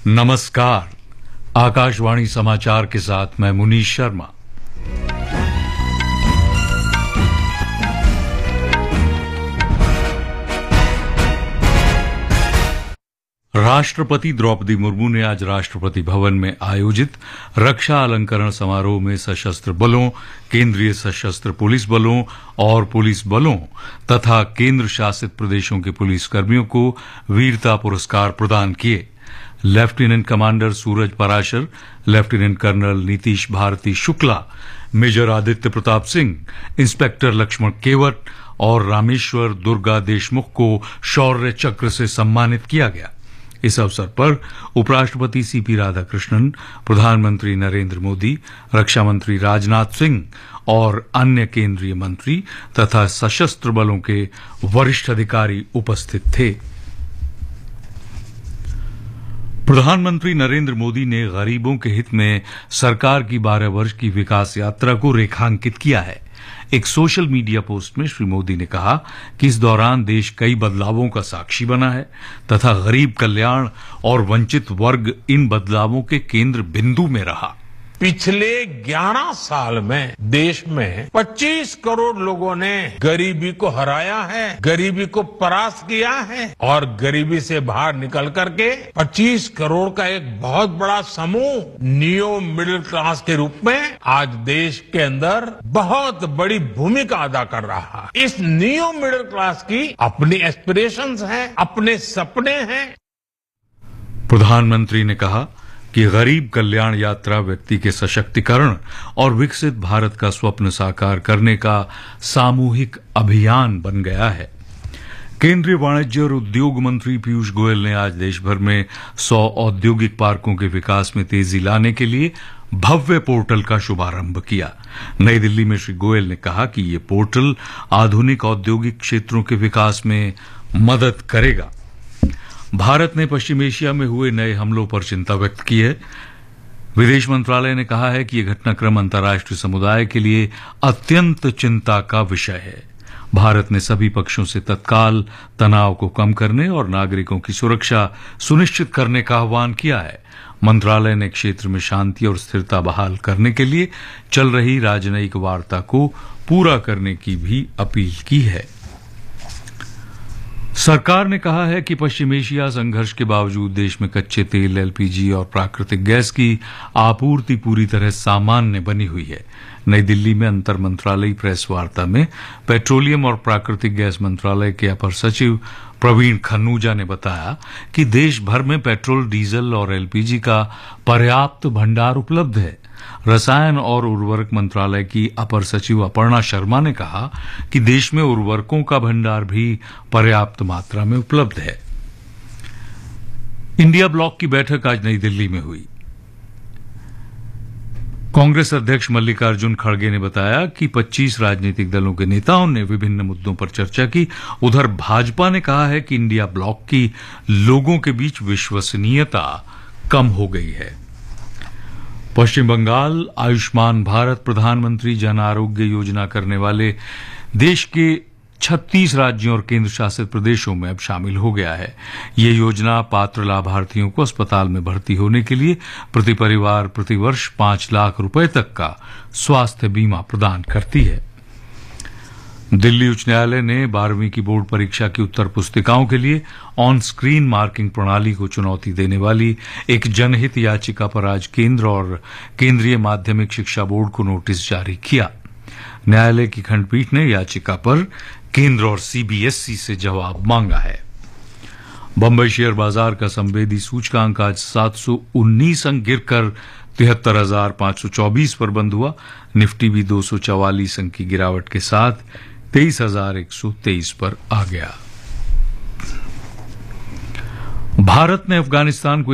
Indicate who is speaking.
Speaker 1: नमस्कार। आकाशवाणी समाचार के साथ मैं मुनीश शर्मा। राष्ट्रपति द्रौपदी मुर्मू ने आज राष्ट्रपति भवन में आयोजित रक्षा अलंकरण समारोह में सशस्त्र बलों, केंद्रीय सशस्त्र पुलिस बलों और पुलिस बलों तथा केंद्र शासित प्रदेशों के पुलिस कर्मियों को वीरता पुरस्कार प्रदान किए। लेफ्टिनेंट कमांडर सूरज Parashar, lieutenant colonel Nitish Bharti Shukla, major Aditya Pratap Singh, inspector Lakshman केवट और रामेश्वर दुर्गा देशमुख को शौर्य चक्र से सम्मानित किया गया। इस अवसर पर उपराष्ट्रपति सीपी राधाकृष्णन, प्रधानमंत्री नरेंद्र मोदी, रक्षा मंत्री राजनाथ सिंह और अन्य केंद्रीय मंत्री तथा सशस्त्र बलों के वरिष्ठ अधिकारी उपस्थित थे। प्रधानमंत्री नरेंद्र मोदी ने गरीबों के हित में सरकार की 12 वर्ष की विकास यात्रा को रेखांकित किया है। एक सोशल मीडिया पोस्ट में श्री मोदी ने कहा कि इस दौरान देश कई बदलावों का साक्षी बना है तथा गरीब कल्याण और वंचित वर्ग इन बदलावों के केंद्र बिंदु में रहा।
Speaker 2: पिछले 11 साल में देश में 25 करोड़ लोगों ने गरीबी को हराया है, गरीबी को परास्त किया है और गरीबी से बाहर निकल करके 25 करोड़ का एक बहुत बड़ा समूह नियो मिडिल क्लास के रूप में आज देश के अंदर बहुत बड़ी भूमिका अदा कर रहा है। इस नियो मिडिल क्लास की अपनी एस्पिरेशंस हैं, अपने सपने हैं।
Speaker 1: प्रधानमंत्री ने कहा कि गरीब कल्याण यात्रा व्यक्ति के सशक्तिकरण और विकसित भारत का स्वप्न साकार करने का सामूहिक अभियान बन गया है। केंद्रीय वाणिज्य और उद्योग मंत्री पीयूष गोयल ने आज देश भर में 100 औद्योगिक पार्कों के विकास में तेजी लाने के लिए भव्य पोर्टल का शुभारंभ किया। नई दिल्ली में श्री गोयल ने कहा कि ये पोर्टल आधुनिक औद्योगिक क्षेत्रों के विकास में मदद करेगा। भारत ने पश्चिम एशिया में हुए नए हमलों पर चिंता व्यक्त की है। विदेश मंत्रालय ने कहा है कि यह घटनाक्रम अंतर्राष्ट्रीय समुदाय के लिए अत्यंत चिंता का विषय है। भारत ने सभी पक्षों से तत्काल तनाव को कम करने और नागरिकों की सुरक्षा सुनिश्चित करने का आह्वान किया है। मंत्रालय ने क्षेत्र में शांति और स्थिरता बहाल करने के लिए चल रही राजनयिक वार्ता को पूरा करने की भी अपील की है। सरकार ने कहा है कि पश्चिम एशिया संघर्ष के बावजूद देश में कच्चे तेल, एलपीजी और प्राकृतिक गैस की आपूर्ति पूरी तरह सामान्य बनी हुई है। नई दिल्ली में अंतर मंत्रालयी प्रेस वार्ता में पेट्रोलियम और प्राकृतिक गैस मंत्रालय के अपर सचिव प्रवीण खन्नूजा ने बताया कि देश भर में पेट्रोल, डीजल और एलपीजी का पर्याप्त भंडार उपलब्ध है। रसायन और उर्वरक मंत्रालय की अपर सचिव अपर्णा शर्मा ने कहा कि देश में उर्वरकों का भंडार भी पर्याप्त मात्रा में उपलब्ध है। इंडिया ब्लॉक की बैठक आज नई दिल्ली में हुई। कांग्रेस अध्यक्ष मल्लिकार्जुन खड़गे ने बताया कि 25 राजनीतिक दलों के नेताओं ने विभिन्न मुद्दों पर चर्चा की। उधर भाजपा ने कहा है कि इंडिया ब्लॉक की लोगों के बीच विश्वसनीयता कम हो गई है। पश्चिम बंगाल आयुष्मान भारत प्रधानमंत्री जन आरोग्य योजना करने वाले देश के 36 राज्यों और केंद्र शासित प्रदेशों में अब शामिल हो गया है। ये योजना पात्र लाभार्थियों को अस्पताल में भर्ती होने के लिए प्रति परिवार प्रतिवर्ष 5 लाख रुपए तक का स्वास्थ्य बीमा प्रदान करती है। दिल्ली उच्च न्यायालय ने 12वीं की बोर्ड परीक्षा की उत्तर पुस्तिकाओं के लिए ऑन स्क्रीन मार्किंग प्रणाली को चुनौती देने वाली एक जनहित याचिका पर आज केंद्र और केंद्रीय माध्यमिक शिक्षा बोर्ड को नोटिस जारी किया। न्यायालय की खंडपीठ ने याचिका पर केंद्र और सीबीएसई से जवाब मांगा है। बंबई शेयर बाजार का संवेदी सूचकांक आज 719 अंक गिरकर 73,524 पर बंद हुआ। निफ्टी भी 244 अंक की गिरावट के साथ 23,123 पर आ गया। भारत ने अफगानिस्तान को